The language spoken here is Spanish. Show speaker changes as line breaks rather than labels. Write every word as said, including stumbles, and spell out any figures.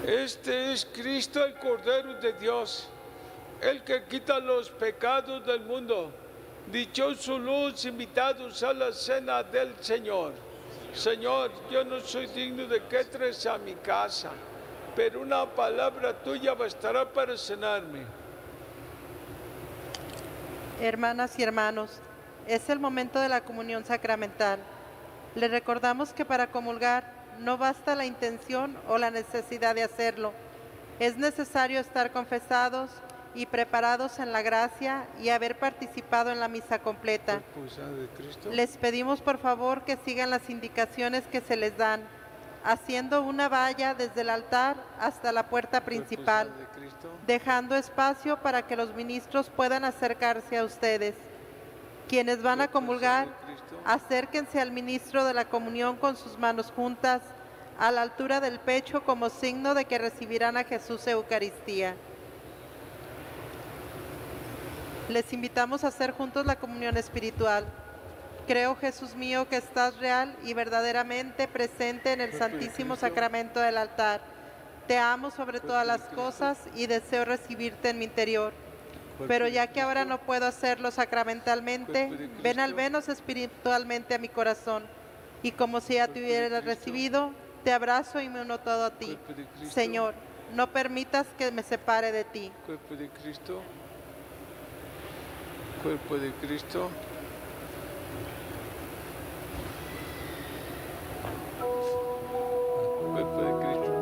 Este es Cristo, el Cordero de Dios, el que quita los pecados del mundo. Dichosos los invitados a la cena del Señor. Señor, yo no soy digno de que entres a mi casa, pero una palabra tuya bastará para sanarme.
Hermanas y hermanos, es el momento de la comunión sacramental. Les recordamos que para comulgar no basta la intención o la necesidad de hacerlo. Es necesario estar confesados y preparados en la gracia y haber participado en la misa completa. Les pedimos por favor que sigan las indicaciones que se les dan, haciendo una valla desde el altar hasta la puerta principal, dejando espacio para que los ministros puedan acercarse a ustedes. Quienes van a comulgar, acérquense al ministro de la comunión con sus manos juntas a la altura del pecho como signo de que recibirán a Jesús Eucaristía. Les invitamos a hacer juntos la comunión espiritual. Creo, Jesús mío, que estás real y verdaderamente presente en el Santísimo Sacramento del altar. Te amo sobre todas las cosas y deseo recibirte en mi interior. Pero ya que ahora no puedo hacerlo sacramentalmente, ven al menos espiritualmente a mi corazón. Y como si ya te hubieras recibido, te abrazo y me uno todo a ti. Señor, no permitas que me separe de ti.
Cuerpo de Cristo. Cuerpo de Cristo.